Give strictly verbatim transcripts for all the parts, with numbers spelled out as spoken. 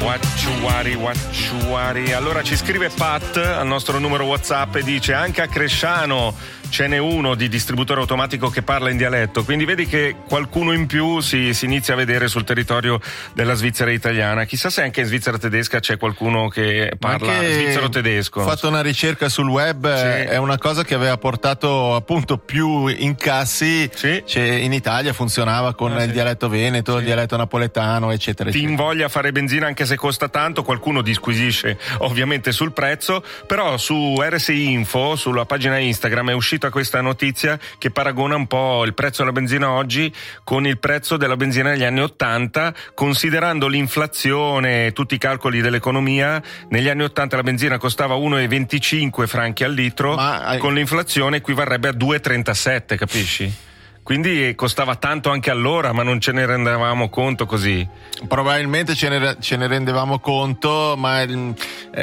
Wacciuari, wacciuari. Allora ci scrive Pat al nostro numero WhatsApp e dice: anche a Cresciano ce n'è uno di distributore automatico che parla in dialetto, quindi vedi che qualcuno in più si, si inizia a vedere sul territorio della Svizzera italiana. Chissà se anche in Svizzera tedesca c'è qualcuno che parla svizzero tedesco. Ho fatto una ricerca sul web, sì. È una cosa che aveva portato appunto più incassi, sì. Cioè, in Italia funzionava con ah, il sì. dialetto veneto, sì. Il dialetto napoletano, eccetera, Ti eccetera. invoglia a fare benzina anche se costa tanto, qualcuno disquisisce ovviamente sul prezzo, però su R S I Info, sulla pagina Instagram, è uscita questa notizia che paragona un po' il prezzo della benzina oggi con il prezzo della benzina negli anni ottanta, considerando l'inflazione, tutti i calcoli dell'economia. Negli anni ottanta la benzina costava uno virgola venticinque franchi al litro, ma con l'inflazione equivarrebbe a due virgola trentasette, capisci? Quindi costava tanto anche allora, ma non ce ne rendevamo conto così. Probabilmente ce ne, ce ne rendevamo conto, ma eh,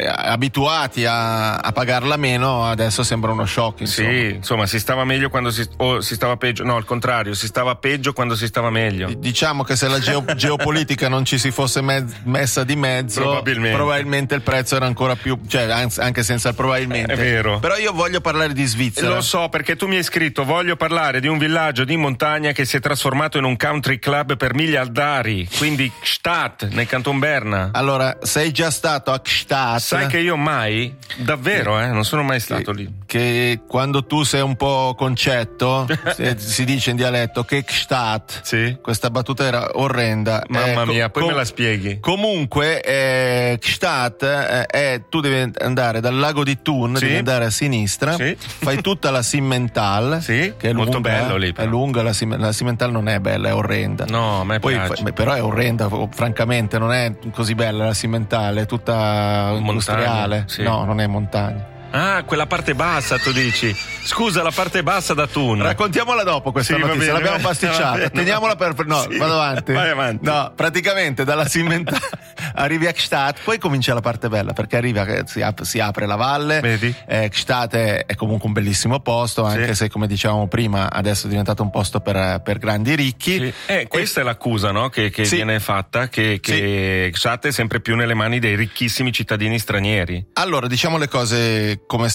abituati a, a pagarla meno, adesso sembra uno shock. Insomma. Sì, insomma, si stava meglio quando si, o si stava peggio. No, al contrario, si stava peggio quando si stava meglio. Diciamo che se la geo, geopolitica non ci si fosse me, messa di mezzo, probabilmente. probabilmente il prezzo era ancora più, cioè anche senza il probabilmente. È vero. Però io voglio parlare di Svizzera. Lo so, perché tu mi hai scritto: voglio parlare di un villaggio di montagna che si è trasformato in un country club per miliardari, quindi Gstaad nel Canton Berna. Allora, sei già stato a Gstaad? Sai che io mai, davvero, eh, non sono mai stato che, lì. Che quando tu sei un po' concetto, si dice in dialetto che Gstaad. Sì. Questa battuta era orrenda. Mamma eh, mia, poi com- me la spieghi. Comunque, eh, Gstaad eh, è, tu devi andare dal lago di Thun, sì. Devi andare a sinistra, sì. Fai tutta la Simmental, sì. Che è molto lunga, bello lì. Però. È lunga, la, la Simmental non è bella, è orrenda. No, a me Poi, piace. Fa, però è orrenda, francamente, non è così bella la Simmental, è tutta industriale. Sì. No, non è montagna. Ah, quella parte bassa tu dici. Scusa, la parte bassa da Thun. Raccontiamola dopo questa sì, notizia, bene, l'abbiamo pasticciata. Bene, Teniamola per no, sì, vado avanti. Vai avanti. No, praticamente dalla Simmental arrivi a Gstaad, poi comincia la parte bella, perché arriva si, ap- si apre la valle. Vedi? Eh, Gstaad è, è comunque un bellissimo posto, anche sì. se come dicevamo prima adesso è diventato un posto per, per grandi ricchi. Sì. Eh, questa e... è l'accusa, no? Che, che sì. viene fatta, che, che sì. Gstaad è sempre più nelle mani dei ricchissimi cittadini stranieri. Allora, diciamo le cose come